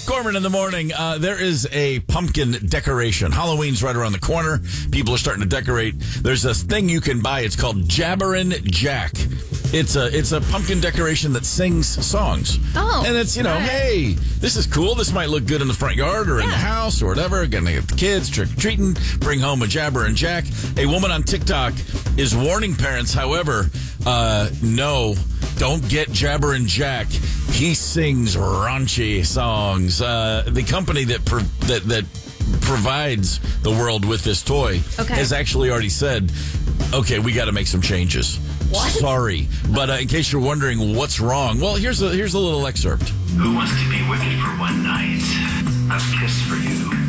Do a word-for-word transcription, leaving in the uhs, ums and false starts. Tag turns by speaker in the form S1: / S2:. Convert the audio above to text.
S1: Gorman in the morning. Uh, there is a pumpkin decoration. Halloween's right around the corner. People are starting to decorate. There's this thing you can buy. It's called Jabberin' Jack. It's a it's a pumpkin decoration that sings songs.
S2: Oh.
S1: And it's, you know,
S2: right.
S1: hey, this is cool. This might look good in the front yard or in
S2: Yeah.
S1: the house or whatever. Gonna get the kids trick-or-treating, bring home a Jabberin' Jack. A woman on TikTok is warning parents, however, uh, no, don't get Jabberin' Jack. He sings raunchy songs. Uh, the company that pro- that that provides the world with this toy
S2: Okay.
S1: has actually already said, okay, we got to make some changes.
S2: What?
S1: Sorry, but uh, in case you're wondering what's wrong, well, here's a here's a little excerpt.
S3: Who wants to be with me for one night? A kiss for you.